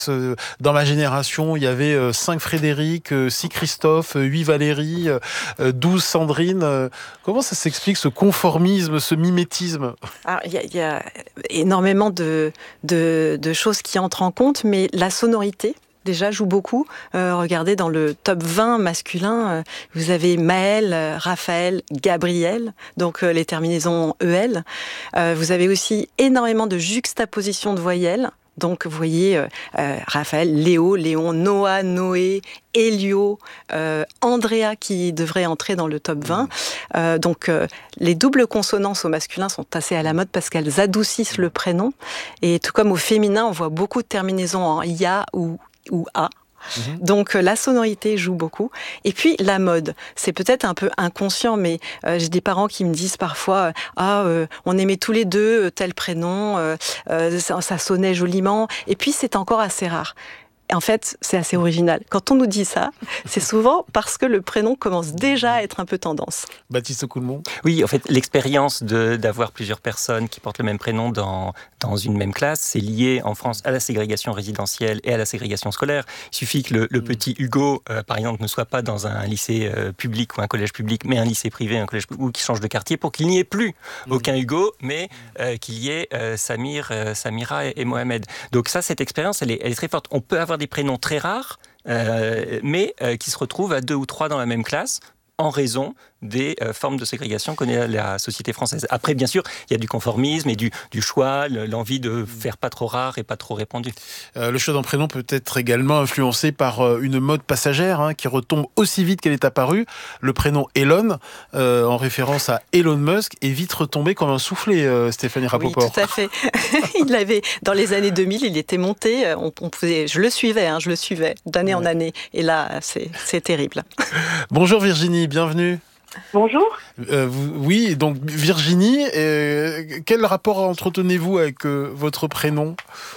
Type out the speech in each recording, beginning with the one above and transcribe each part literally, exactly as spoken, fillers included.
Euh, Dans ma génération, il y avait euh, cinq Frédéric, euh, six Christophe, euh, huit Valérie, euh, douze Sandrine. Euh, comment ça s'explique, ce conformisme, ce mimétisme? Alors, il y a, il y a énormément de, de, de choses qui entrent en compte, mais la sonorité, déjà, joue beaucoup. Euh, regardez, dans le top vingt masculin, euh, vous avez Maël, euh, Raphaël, Gabriel, donc euh, les terminaisons E L. Euh, vous avez aussi énormément de juxtaposition de voyelles. Donc, vous voyez, euh, euh, Raphaël, Léo, Léon, Noah, Noé, Elio, euh, Andrea qui devrait entrer dans le top vingt. Euh, donc, euh, les doubles consonances au masculin sont assez à la mode parce qu'elles adoucissent le prénom. Et tout comme au féminin, on voit beaucoup de terminaisons en ya ou, ou a. Mmh. Donc la sonorité joue beaucoup. Et puis la mode, c'est peut-être un peu inconscient, mais euh, j'ai des parents qui me disent parfois ah euh, on aimait tous les deux euh, tel prénom, euh, euh, ça, ça sonnait joliment. Et puis c'est encore assez rare. En fait, c'est assez original. Quand on nous dit ça, c'est souvent parce que le prénom commence déjà à être un peu tendance. Baptiste Coulmont. Oui, en fait, l'expérience de, d'avoir plusieurs personnes qui portent le même prénom dans, dans une même classe, c'est lié en France à la ségrégation résidentielle et à la ségrégation scolaire. Il suffit que le, le petit Hugo, euh, par exemple, ne soit pas dans un lycée euh, public ou un collège public, mais un lycée privé, un collège ou qu'il change de quartier pour qu'il n'y ait plus aucun Hugo, mais euh, qu'il y ait euh, Samir, euh, Samira et, et Mohamed. Donc ça, cette expérience, elle est, elle est très forte. On peut avoir des prénoms très rares, euh, mais euh, qui se retrouvent à deux ou trois dans la même classe, en raison des euh, formes de ségrégation que connaît la société française. Après, bien sûr, il y a du conformisme et du, du choix, l'envie de faire pas trop rare et pas trop répandu. Euh, le choix d'un prénom peut être également influencé par euh, une mode passagère hein, qui retombe aussi vite qu'elle est apparue. Le prénom Elon, euh, en référence à Elon Musk, est vite retombé comme un soufflé, euh, Stéphanie Rapoport. Oui, tout à fait. Il avait, dans les années deux mille, il était monté, on, on pouvait, je le suivais, hein, je le suivais d'année ouais. en année. Et là, c'est, c'est terrible. Bonjour Virginie, bienvenue. Bonjour. Euh, vous, oui, donc Virginie, euh, quel rapport entretenez-vous avec euh, votre prénom ?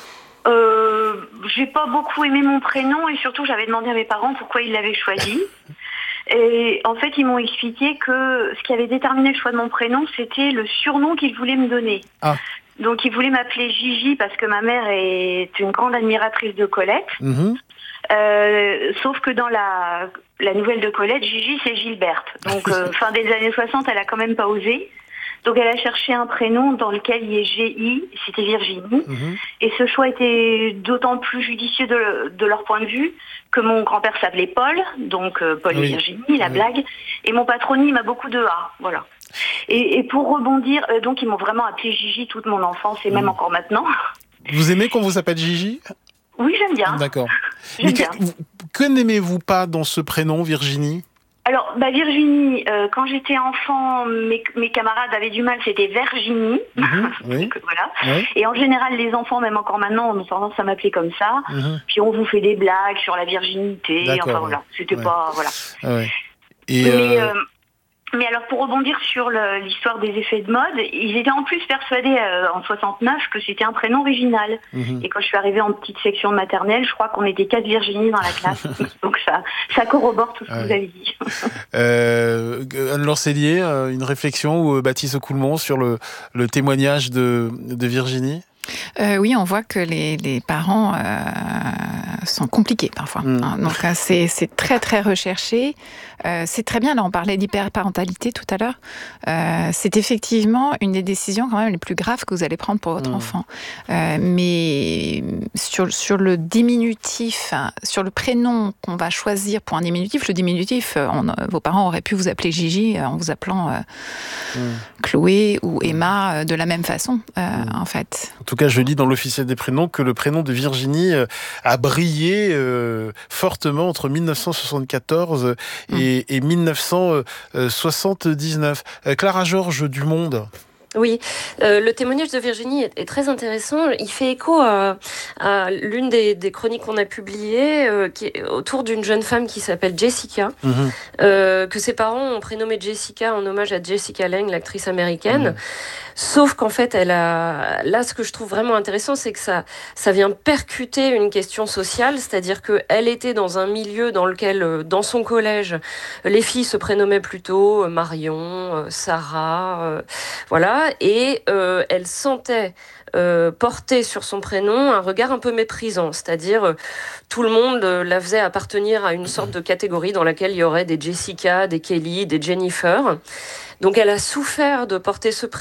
euh, J'ai pas beaucoup aimé mon prénom et surtout j'avais demandé à mes parents pourquoi ils l'avaient choisi. Et en fait, ils m'ont expliqué que ce qui avait déterminé le choix de mon prénom, c'était le surnom qu'ils voulaient me donner. Ah. Donc ils voulaient m'appeler Gigi parce que ma mère est une grande admiratrice de Colette. Mmh. Euh, sauf que dans la, la nouvelle de Colette, Gigi c'est Gilberte. Donc euh, fin des années soixante, elle a quand même pas osé. Donc elle a cherché un prénom dans lequel il y ait G I, c'était Virginie. Mmh. Et ce choix était d'autant plus judicieux de, de leur point de vue que mon grand-père s'appelait Paul, donc euh, Paul oui. et Virginie, la oui. blague. Et mon patronyme a beaucoup de A, voilà. Et, et pour rebondir, euh, donc ils m'ont vraiment appelé Gigi toute mon enfance et mmh. même encore maintenant. Vous aimez qu'on vous appelle Gigi ? Oui, j'aime bien. D'accord. J'aime Mais bien. Que, que n'aimez-vous pas dans ce prénom, Virginie ? Alors, bah Virginie, euh, quand j'étais enfant, mes, mes camarades avaient du mal, c'était Virginie. Mmh, oui. Donc, voilà. Oui. Et en général, les enfants, même encore maintenant, ont tendance à m'appeler comme ça. Mmh. Puis on vous fait des blagues sur la virginité. D'accord, enfin voilà, c'était ouais. pas... Voilà. Ah ouais. Et Mais... Euh... Euh, Mais alors, pour rebondir sur le, l'histoire des effets de mode, ils étaient en plus persuadés euh, en soixante-neuf que c'était un prénom original. Mmh. Et quand je suis arrivée en petite section de maternelle, je crois qu'on était quatre Virginie dans la classe. Donc ça, ça corrobore tout ce que ouais. vous avez dit. euh, Anne-Laure Sellier, une réflexion ou Baptiste Coulmont sur le, le témoignage de, de Virginie ? Euh, oui, on voit que les, les parents euh, sont compliqués parfois. Mmh. Hein, donc c'est, c'est très très recherché. Euh, c'est très bien, là on parlait d'hyperparentalité tout à l'heure. Euh, c'est effectivement une des décisions quand même les plus graves que vous allez prendre pour votre mmh. enfant. Euh, mais sur, sur le diminutif, hein, sur le prénom qu'on va choisir pour un diminutif, le diminutif, on, vos parents auraient pu vous appeler Gigi en vous appelant euh, mmh. Chloé ou Emma euh, de la même façon, euh, mmh. en fait. En tout cas, je lis dans l'officiel des prénoms que le prénom de Virginie euh, a brillé euh, fortement entre dix-neuf cent soixante-quatorze mmh. et, et dix-neuf cent soixante-dix-neuf. Euh, Clara Georges du Monde. Oui, euh, le témoignage de Virginie est, est très intéressant. Il fait écho à, à l'une des, des chroniques qu'on a publiées euh, qui est autour d'une jeune femme qui s'appelle Jessica, mmh. euh, que ses parents ont prénommée Jessica en hommage à Jessica Lange, l'actrice américaine. Mmh. Sauf qu'en fait, elle a... là, ce que je trouve vraiment intéressant, c'est que ça, ça vient percuter une question sociale, c'est-à-dire qu'elle était dans un milieu dans lequel, dans son collège, les filles se prénommaient plutôt Marion, Sarah, euh, voilà. ça, et euh, elle sentait euh, porter sur son prénom un regard un peu méprisant, c'est-à-dire euh, tout le monde euh, la faisait appartenir à une sorte de catégorie dans laquelle il y aurait des Jessica, des Kelly, des Jennifer. Donc elle a souffert de porter ce prénom